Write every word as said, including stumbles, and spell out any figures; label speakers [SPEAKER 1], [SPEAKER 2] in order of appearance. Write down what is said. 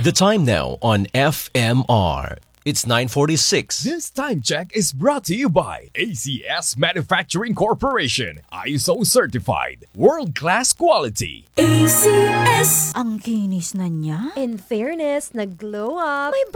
[SPEAKER 1] The time now on F M R. It's nine forty-six.
[SPEAKER 2] This time check is brought to you by A C S Manufacturing Corporation. I S O certified. World-class quality.
[SPEAKER 3] A C S! Ang kinis na niya.
[SPEAKER 4] In fairness, nag-glow up.
[SPEAKER 3] May